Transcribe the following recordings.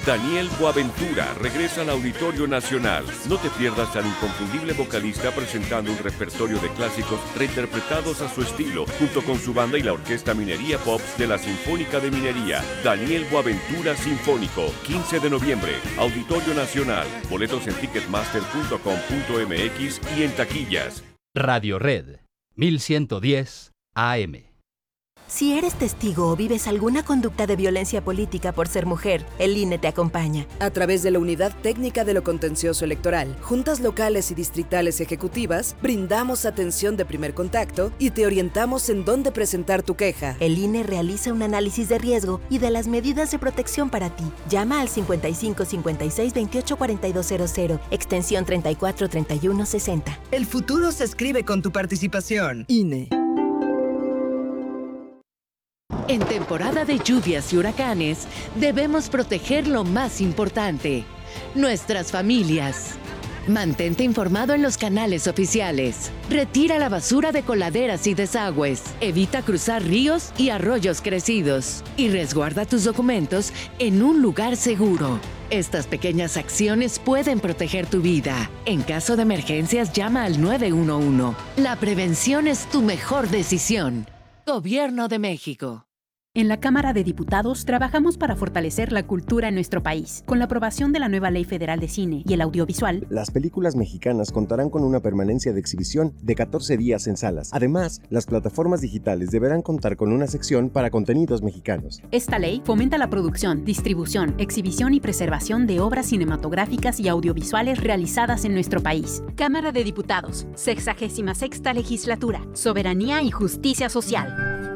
Daniel Boaventura regresa al Auditorio Nacional. No te pierdas al inconfundible vocalista presentando un repertorio de clásicos reinterpretados a su estilo, junto con su banda y la Orquesta Minería Pops de la Sinfónica de Minería. Daniel Boaventura Sinfónico, 15 de noviembre, Auditorio Nacional. Boletos en ticketmaster.com.mx y en taquillas. Radio Red, 1110 AM. Si eres testigo o vives alguna conducta de violencia política por ser mujer, el INE te acompaña. A través de la Unidad Técnica de lo Contencioso Electoral, juntas locales y distritales ejecutivas, brindamos atención de primer contacto y te orientamos en dónde presentar tu queja. El INE realiza un análisis de riesgo y de las medidas de protección para ti. Llama al 55 56 28 4200, extensión 34 31 60. El futuro se escribe con tu participación. INE. En temporada de lluvias y huracanes, debemos proteger lo más importante, nuestras familias. Mantente informado en los canales oficiales. Retira la basura de coladeras y desagües. Evita cruzar ríos y arroyos crecidos. Y resguarda tus documentos en un lugar seguro. Estas pequeñas acciones pueden proteger tu vida. En caso de emergencias, llama al 911. La prevención es tu mejor decisión. Gobierno de México. En la Cámara de Diputados trabajamos para fortalecer la cultura en nuestro país. Con la aprobación de la nueva Ley Federal de Cine y el Audiovisual, las películas mexicanas contarán con una permanencia de exhibición de 14 días en salas. Además, las plataformas digitales deberán contar con una sección para contenidos mexicanos. Esta ley fomenta la producción, distribución, exhibición y preservación de obras cinematográficas y audiovisuales realizadas en nuestro país. Cámara de Diputados, 66ª Legislatura, Soberanía y Justicia Social.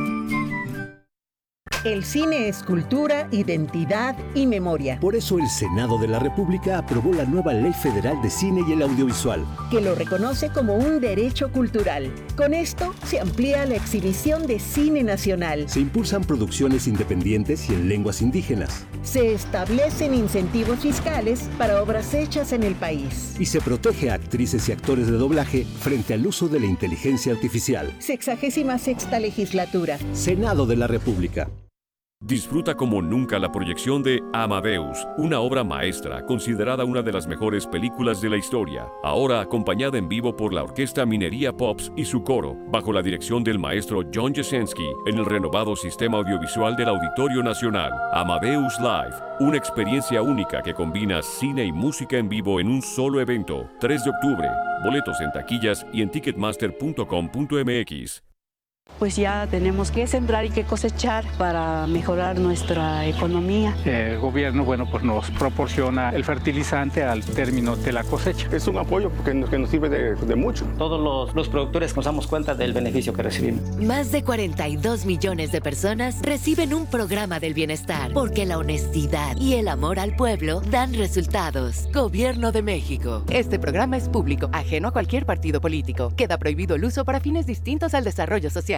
El cine es cultura, identidad y memoria. Por eso el Senado de la República aprobó la nueva Ley Federal de Cine y el Audiovisual, que lo reconoce como un derecho cultural. Con esto se amplía la exhibición de cine nacional. Se impulsan producciones independientes y en lenguas indígenas. Se establecen incentivos fiscales para obras hechas en el país. Y se protege a actrices y actores de doblaje frente al uso de la inteligencia artificial. 66ª Legislatura. Senado de la República. Disfruta como nunca la proyección de Amadeus, una obra maestra considerada una de las mejores películas de la historia, ahora acompañada en vivo por la Orquesta Minería Pops y su coro, bajo la dirección del maestro John Jasenski, en el renovado sistema audiovisual del Auditorio Nacional. Amadeus Live, una experiencia única que combina cine y música en vivo en un solo evento. 3 de octubre, boletos en taquillas y en ticketmaster.com.mx. Pues ya tenemos que sembrar y que cosechar para mejorar nuestra economía. El gobierno, pues nos proporciona el fertilizante al término de la cosecha. Es un apoyo que nos sirve de mucho. Todos los productores nos damos cuenta del beneficio que recibimos. Más de 42 millones de personas reciben un programa del bienestar, porque la honestidad y el amor al pueblo dan resultados. Gobierno de México. Este programa es público, ajeno a cualquier partido político. Queda prohibido el uso para fines distintos al desarrollo social.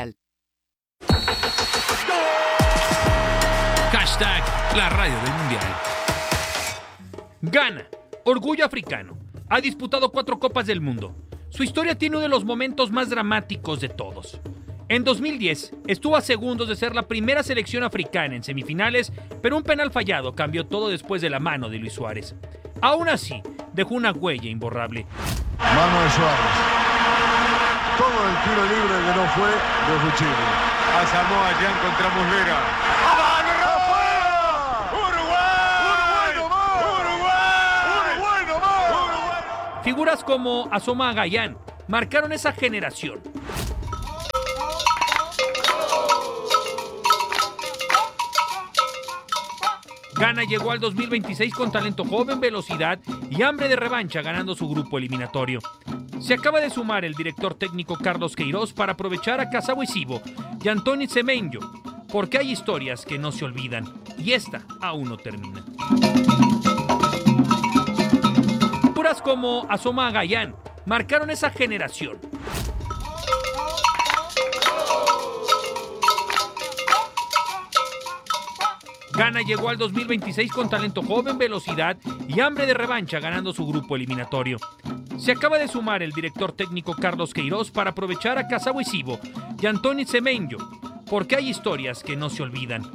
Hashtag la radio del mundial. Ghana, orgullo africano, ha disputado 4 Copas del Mundo. Su historia tiene uno de los momentos más dramáticos de todos. En 2010 estuvo a segundos de ser la primera selección africana en semifinales, pero un penal fallado cambió todo después de la mano de Luis Suárez. Aún así, dejó una huella imborrable. Mano de Suárez. Todo el tiro libre que no fue de Fuchini. A Samoa Gyan contra Muslera. Figuras como Asamoah Gyan marcaron esa generación. Ghana llegó al 2026 con talento joven, velocidad y hambre de revancha, ganando su grupo eliminatorio. Se acaba de sumar el director técnico Carlos Queiroz para aprovechar a Cassabo Sibo y Anthony Semenyo, porque hay historias que no se olvidan y esta aún no termina. Figuras como Asamoah Gyan marcaron esa generación. Ghana llegó al 2026 con talento joven, velocidad y hambre de revancha, ganando su grupo eliminatorio. Se acaba de sumar el director técnico Carlos Queiroz para aprovechar a Cassabo Sibo y Anthony Semenyo, porque hay historias que no se olvidan